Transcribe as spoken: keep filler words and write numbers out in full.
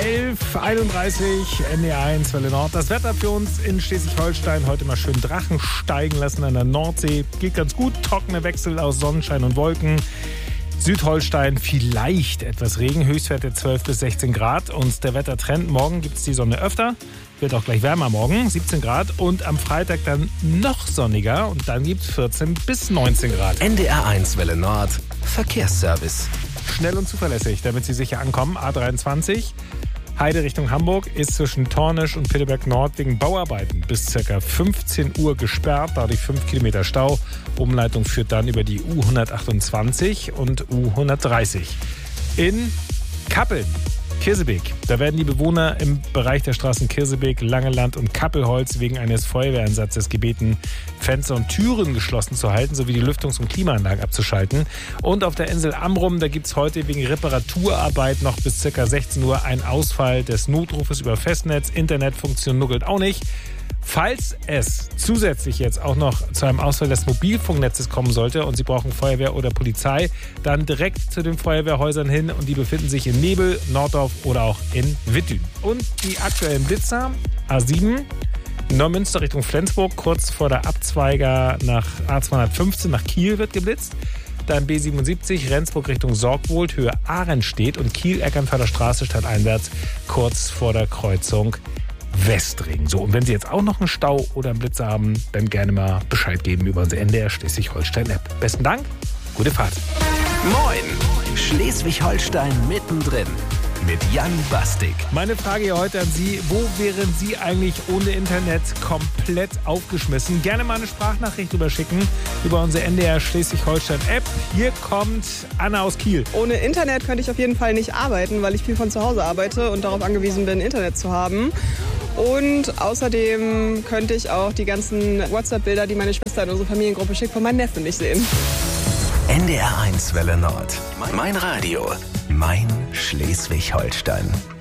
elf Uhr einunddreißig, N D R eins, Welle Nord. Das Wetter für uns in Schleswig-Holstein. Heute mal schön Drachen steigen lassen an der Nordsee. Geht ganz gut. Trockene Wechsel aus Sonnenschein und Wolken. Südholstein vielleicht etwas Regen. Höchstwerte zwölf bis sechzehn Grad. Und der Wettertrend, morgen gibt es die Sonne öfter. Wird auch gleich wärmer morgen, siebzehn Grad. Und am Freitag dann noch sonniger. Und dann gibt es vierzehn bis neunzehn Grad. N D R eins, Welle Nord. Verkehrsservice. Schnell und zuverlässig, damit Sie sicher ankommen. A dreiundzwanzig, Heide Richtung Hamburg, ist zwischen Tornisch und Pitteberg Nord wegen Bauarbeiten bis ca. fünfzehn Uhr gesperrt, dadurch fünf Kilometer Stau. Umleitung führt dann über die U hundertachtundzwanzig und U hundertdreißig. In Kappeln, Kirsebeek, da werden die Bewohner im Bereich der Straßen Kirsebeek, Langeland und Kappelholz wegen eines Feuerwehreinsatzes gebeten, Fenster und Türen geschlossen zu halten, sowie die Lüftungs- und Klimaanlagen abzuschalten. Und auf der Insel Amrum, da gibt es heute wegen Reparaturarbeit noch bis ca. sechzehn Uhr einen Ausfall des Notrufes über Festnetz. Internetfunktion nuckelt auch nicht. Falls es zusätzlich jetzt auch noch zu einem Ausfall des Mobilfunknetzes kommen sollte und Sie brauchen Feuerwehr oder Polizei, dann direkt zu den Feuerwehrhäusern hin und die befinden sich in Nebel, Norddorf oder auch in Wittün. Und die aktuellen Blitzer, A sieben, Neumünster Richtung Flensburg, kurz vor der Abzweiger nach A zweihundertfünfzehn nach Kiel wird geblitzt. Dann B siebenundsiebzig, Rendsburg Richtung Sorgwold, Höhe Ahrenstedt und Kiel-Eckernförder Straße stadteinwärts, kurz vor der Kreuzung Westring. So, und wenn Sie jetzt auch noch einen Stau oder einen Blitzer haben, dann gerne mal Bescheid geben über unsere N D R Schleswig-Holstein-App. Besten Dank, gute Fahrt. Moin, Schleswig-Holstein mittendrin mit Jan Bastik. Meine Frage hier heute an Sie, wo wären Sie eigentlich ohne Internet komplett aufgeschmissen? Gerne mal eine Sprachnachricht überschicken über unsere N D R Schleswig-Holstein-App. Hier kommt Anna aus Kiel. Ohne Internet könnte ich auf jeden Fall nicht arbeiten, weil ich viel von zu Hause arbeite und darauf angewiesen bin, Internet zu haben. Und außerdem könnte ich auch die ganzen WhatsApp-Bilder, die meine Schwester in unsere Familiengruppe schickt, von meinem Neffen nicht sehen. N D R eins, Welle Nord. Mein Radio, mein Schleswig-Holstein.